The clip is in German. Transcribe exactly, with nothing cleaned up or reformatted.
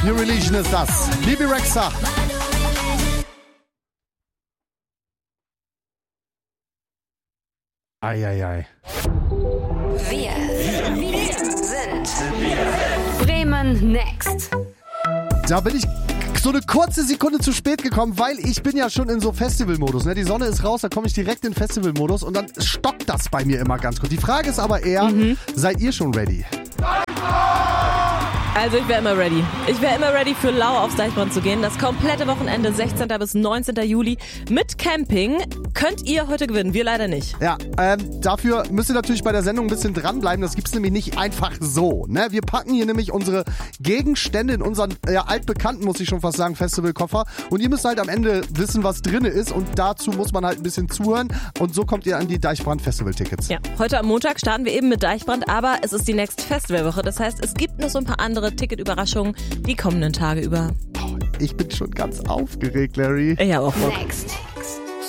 New Religion ist das. Bibi Rexha. Eieiei. Wir, wir sind Bremen Next. Da bin ich so eine kurze Sekunde zu spät gekommen, weil ich bin ja schon in so Festivalmodus. Ne? Die Sonne ist raus, da komme ich direkt in Festivalmodus und dann stockt das bei mir immer ganz kurz. Die Frage ist aber eher, mhm. seid ihr schon ready? Also ich wäre immer ready. Ich wäre immer ready für Lau aufs Deichbrand zu gehen. Das komplette Wochenende, sechzehnten bis neunzehnten Juli mit Camping. Könnt ihr heute gewinnen, wir leider nicht. Ja, ähm, dafür müsst ihr natürlich bei der Sendung ein bisschen dranbleiben. Das gibt's nämlich nicht einfach so. Ne? Wir packen hier nämlich unsere Gegenstände in unseren ja, altbekannten, muss ich schon fast sagen, Festivalkoffer. Und ihr müsst halt am Ende wissen, was drin ist. Und dazu muss man halt ein bisschen zuhören. Und so kommt ihr an die Deichbrand-Festival-Tickets. Ja, heute am Montag starten wir eben mit Deichbrand, aber es ist die Next Festivalwoche. Das heißt, es gibt noch so ein paar andere Ticketüberraschungen die kommenden Tage über. Ich bin schon ganz aufgeregt, Larry. Ich auch. Next.